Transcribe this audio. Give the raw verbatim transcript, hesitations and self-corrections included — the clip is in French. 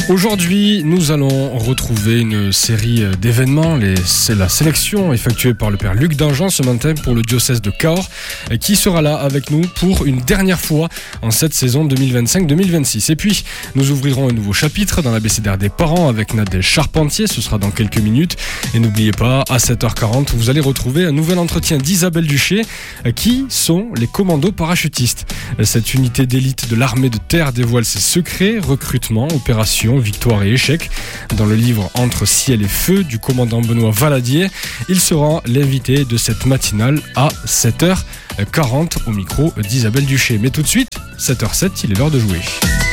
Aujourd'hui, nous allons retrouver une série d'événements. Les, c'est la sélection effectuée par le père Luc Dangean ce matin pour le diocèse de Cahors, qui sera là avec nous pour une dernière fois en cette saison deux mille vingt-cinq deux mille vingt-six. Et puis, nous ouvrirons un nouveau chapitre dans l'abécédaire des parents avec Nadège Charpentier. Ce sera dans quelques minutes. Et n'oubliez pas, à sept heures quarante, vous allez retrouver un nouvel entretien d'Isabelle Duché, qui sont les commandos parachutistes. Cette unité d'élite de l'armée de terre dévoile ses secrets, recrutement, opération, victoire et échec. Dans le livre Entre ciel et feu du commandant Benoît Valadier, il sera l'invité de cette matinale à sept heures quarante au micro d'Isabelle Duché. Mais tout de suite, sept heures zéro sept, il est l'heure de jouer.